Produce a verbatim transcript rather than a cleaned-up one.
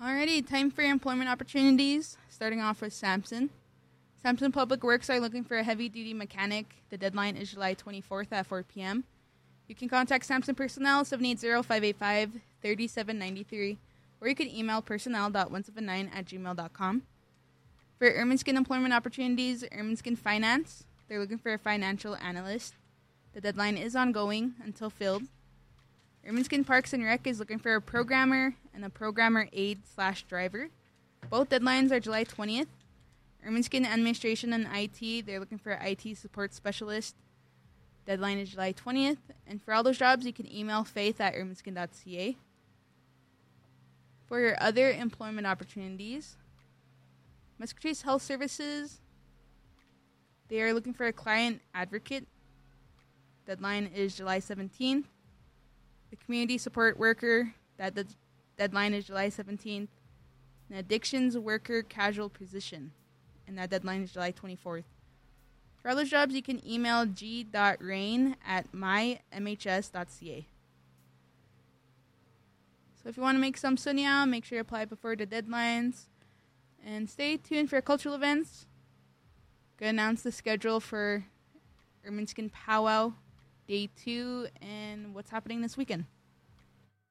Alrighty, time for employment opportunities. Starting off with Samson. Samson Public Works are looking for a heavy-duty mechanic. The deadline is July twenty-fourth at four p.m. You can contact Samson Personnel seven eight zero, five eight five, three seven nine three, or you can email personnel dot one seven nine at gmail dot com. For Ermineskin employment opportunities, Ermineskin Finance, they're looking for a financial analyst. The deadline is ongoing until filled. Ermineskin Parks and Rec is looking for a programmer and a programmer aide slash driver. Both deadlines are July twentieth. Ermineskin Administration and I T, they're looking for an I T support specialist. Deadline is July twentieth. And for all those jobs, you can email faith at ermineskin dot c a. For your other employment opportunities, Muscatine Health Services, they are looking for a client advocate. Deadline is July seventeenth. The community support worker, that the deadline is July seventeenth. An addictions worker casual position, and that deadline is July twenty-fourth. For other jobs, you can email g dot rain at my m h s dot c a. So if you want to make some sunya, make sure you apply before the deadlines. And stay tuned for cultural events. Gonna announce the schedule for Ermineskin Powwow Day two and what's happening this weekend.